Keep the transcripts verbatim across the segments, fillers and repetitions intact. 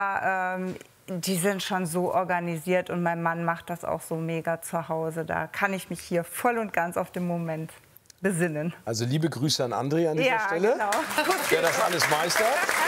Ähm, die sind schon so organisiert und mein Mann macht das auch so mega zu Hause. Da kann ich mich hier voll und ganz auf den Moment besinnen. Also liebe Grüße an André an dieser ja, Stelle, genau. der das alles meistert.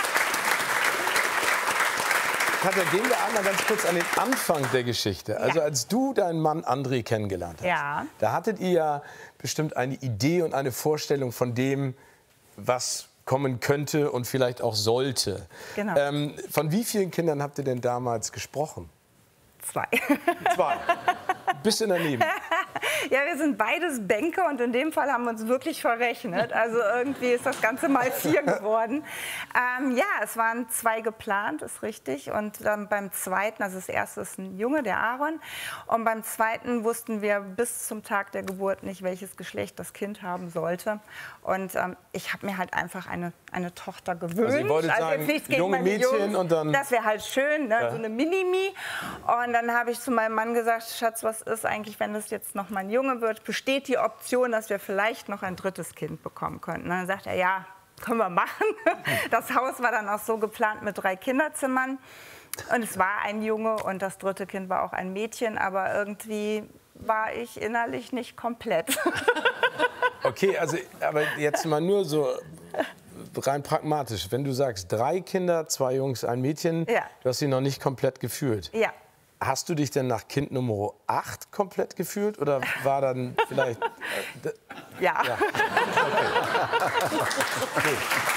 Katja, gehen wir einmal ganz kurz an den Anfang der Geschichte. Also ja. als du deinen Mann André kennengelernt hast, ja. da hattet ihr ja bestimmt eine Idee und eine Vorstellung von dem, was kommen könnte und vielleicht auch sollte. Genau. Ähm, von wie vielen Kindern habt ihr denn damals gesprochen? Zwei. Zwei. Bisschen daneben. Ja, wir sind beides Banker und in dem Fall haben wir uns wirklich verrechnet. Also irgendwie ist das Ganze mal vier geworden. Ähm, ja, es waren zwei geplant, ist richtig. Und dann beim zweiten, also das erste ist ein Junge, der Aaron. Und beim zweiten wussten wir bis zum Tag der Geburt nicht, welches Geschlecht das Kind haben sollte. Und ähm, ich habe mir halt einfach eine, eine Tochter gewünscht. Also ihr wolltet also sagen, jetzt gegen junge Mädchen Jungs. und dann... Das wäre halt schön, ne? Ja. So eine Minimi. Und dann habe ich zu meinem Mann gesagt, Schatz, was ist eigentlich, wenn das jetzt noch mein Junge wird, besteht die Option, dass wir vielleicht noch ein drittes Kind bekommen könnten. Und dann sagt er, ja, können wir machen. Das Haus war dann auch so geplant mit drei Kinderzimmern. Und es war ein Junge und das dritte Kind war auch ein Mädchen. Aber irgendwie war ich innerlich nicht komplett. Okay, also aber jetzt mal nur so rein pragmatisch. Wenn du sagst, drei Kinder, zwei Jungs, ein Mädchen, ja. du hast sie noch nicht komplett gefühlt. Ja. Hast du dich denn nach Kind Nummer acht komplett gefühlt oder war dann vielleicht... Äh, ja. ja. Okay. Okay.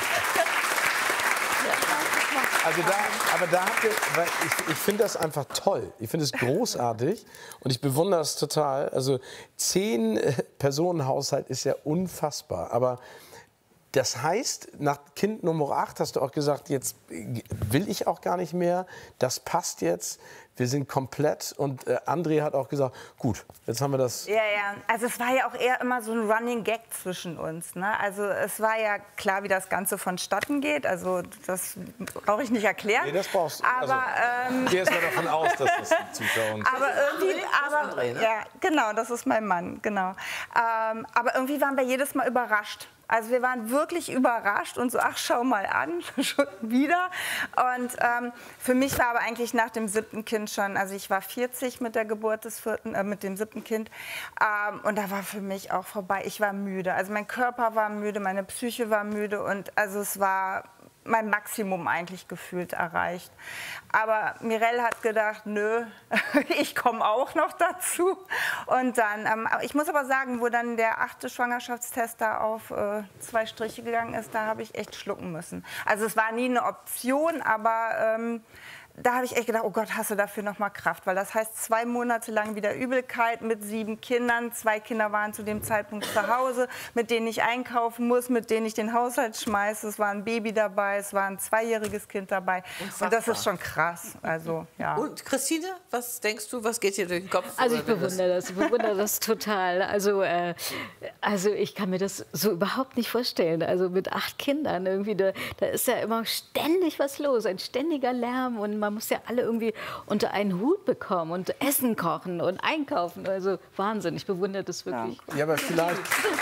Also da, aber da habt ihr, weil ich, ich finde das einfach toll. Ich finde es großartig und ich bewundere es total. Also zehn Personen Haushalt ist ja unfassbar. Aber das heißt, nach Kind Nummer acht hast du auch gesagt, jetzt will ich auch gar nicht mehr. Das passt jetzt. Wir sind komplett. Und äh, André hat auch gesagt, gut, jetzt haben wir das. Ja, ja. Also es war ja auch eher immer so ein Running Gag zwischen uns. Ne? Also es war ja klar, wie das Ganze vonstatten geht. Also das brauche ich nicht erklären. Nee, das brauchst du. Aber also, ähm, geh erst mal davon aus, dass das die Zuschauer uns... Aber irgendwie, aber, André, ne? ja, genau, das ist mein Mann, genau. Ähm, aber irgendwie waren wir jedes Mal überrascht. Also wir waren wirklich überrascht und so, ach, schau mal an, schon wieder. Und ähm, für mich war aber eigentlich nach dem siebten Kind schon, also ich war vierzig mit der Geburt des vierten, äh, mit dem siebten Kind. Ähm, und da war für mich auch vorbei. Ich war müde. Also mein Körper war müde, meine Psyche war müde und also es war mein Maximum eigentlich gefühlt erreicht. Aber Mirelle hat gedacht, nö, ich komme auch noch dazu. Und dann, ähm, ich muss aber sagen, wo dann der achte Schwangerschaftstest da auf äh, zwei Striche gegangen ist, da habe ich echt schlucken müssen. Also es war nie eine Option, aber ähm, da habe ich echt gedacht, oh Gott, hast du dafür noch mal Kraft? Weil das heißt, zwei Monate lang wieder Übelkeit mit sieben Kindern. Zwei Kinder waren zu dem Zeitpunkt zu Hause, mit denen ich einkaufen muss, mit denen ich den Haushalt schmeiße. Es war ein Baby dabei, es war ein zweijähriges Kind dabei. Und das ist schon krass. Also, ja. Und Christine, was denkst du, was geht dir durch den Kopf? Also ich bewundere das, ich bewundere das total. Also, äh, also ich kann mir das so überhaupt nicht vorstellen. Also mit acht Kindern irgendwie, da, da ist ja immer ständig was los, ein ständiger Lärm und man muss ja alle irgendwie unter einen Hut bekommen und Essen kochen und einkaufen. Also Wahnsinn, ich bewundere das wirklich. Ja, aber vielleicht,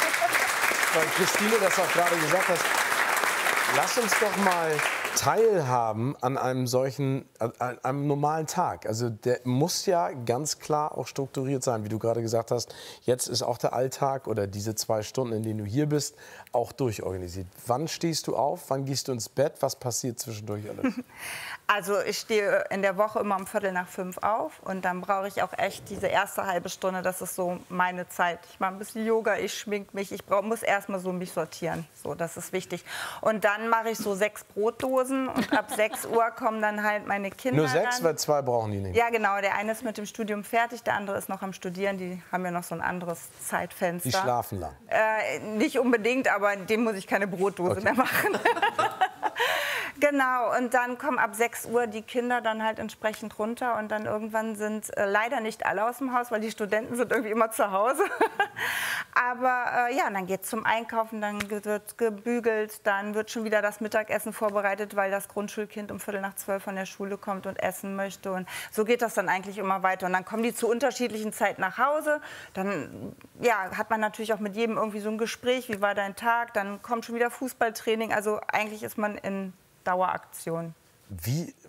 weil Christine das auch gerade gesagt hat, lass uns doch mal teilhaben an einem solchen, an einem normalen Tag. Also der muss ja ganz klar auch strukturiert sein, wie du gerade gesagt hast. Jetzt ist auch der Alltag oder diese zwei Stunden, in denen du hier bist, auch durchorganisiert. Wann stehst du auf? Wann gehst du ins Bett? Was passiert zwischendurch alles? Also ich stehe in der Woche immer um Viertel nach fünf auf und dann brauche ich auch echt diese erste halbe Stunde, das ist so meine Zeit. Ich mache ein bisschen Yoga, ich schmink mich, ich brauch, muss erst mal so mich sortieren, so, das ist wichtig. Und dann mache ich so sechs Brotdosen und ab sechs Uhr kommen dann halt meine Kinder Nur sechs, ran. weil zwei brauchen die nicht. Ja genau, der eine ist mit dem Studium fertig, der andere ist noch am Studieren, die haben ja noch so ein anderes Zeitfenster. Die schlafen lang. Äh, nicht unbedingt, aber dem muss ich keine Brotdose Okay. mehr machen. Genau, und dann kommen ab sechs Uhr die Kinder dann halt entsprechend runter und dann irgendwann sind äh, leider nicht alle aus dem Haus, weil die Studenten sind irgendwie immer zu Hause. Aber äh, ja, dann geht es zum Einkaufen, dann wird gebügelt, dann wird schon wieder das Mittagessen vorbereitet, weil das Grundschulkind um Viertel nach zwölf von der Schule kommt und essen möchte. Und so geht das dann eigentlich immer weiter. Und dann kommen die zu unterschiedlichen Zeiten nach Hause. Dann ja, hat man natürlich auch mit jedem irgendwie so ein Gespräch, wie war dein Tag? Dann kommt schon wieder Fußballtraining. Also eigentlich ist man in Daueraktion. Wie